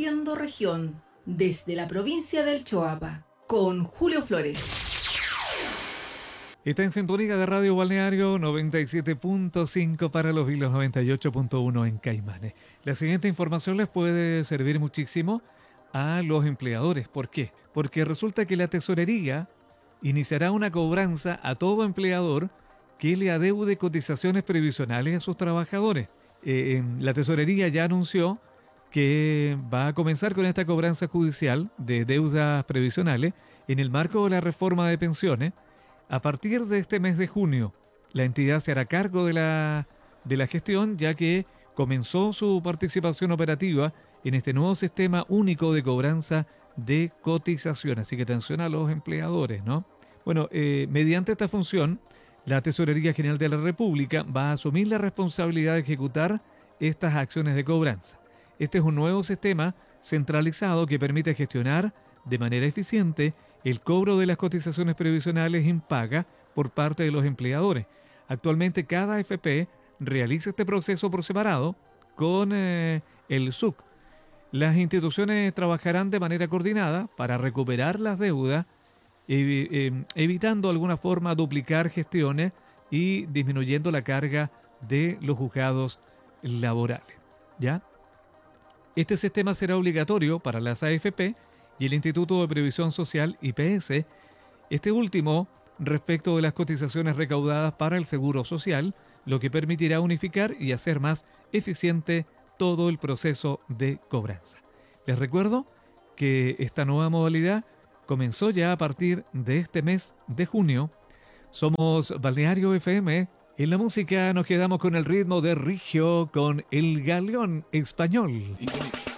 Haciendo Región, desde la provincia del Choapa, con Julio Flores. Está en sintonía de Radio Balneario 97.5 para los Vilos, 98.1 en Caimanes. La siguiente información les puede servir muchísimo a los empleadores. ¿Por qué? Porque resulta que la tesorería iniciará una cobranza a todo empleador que le adeude cotizaciones previsionales a sus trabajadores. La tesorería ya anunció que va a comenzar con esta cobranza judicial de deudas previsionales en el marco de la reforma de pensiones. A partir de este mes de junio, la entidad se hará cargo de la gestión, ya que comenzó su participación operativa en este nuevo sistema único de cobranza de cotización. Así que atención a los empleadores, ¿no? Bueno, mediante esta función, la Tesorería General de la República va a asumir la responsabilidad de ejecutar estas acciones de cobranza. Este es un nuevo sistema centralizado que permite gestionar de manera eficiente el cobro de las cotizaciones previsionales impaga por parte de los empleadores. Actualmente cada AFP realiza este proceso por separado con el SUC. Las instituciones trabajarán de manera coordinada para recuperar las deudas, evitando de alguna forma duplicar gestiones y disminuyendo la carga de los juzgados laborales. ¿Ya? Este sistema será obligatorio para las AFP y el Instituto de Previsión Social, IPS, este último respecto de las cotizaciones recaudadas para el Seguro Social, lo que permitirá unificar y hacer más eficiente todo el proceso de cobranza. Les recuerdo que esta nueva modalidad comenzó ya a partir de este mes de junio. Somos Balneario FM. En la música nos quedamos con el ritmo de Rigio con El Galeón Español.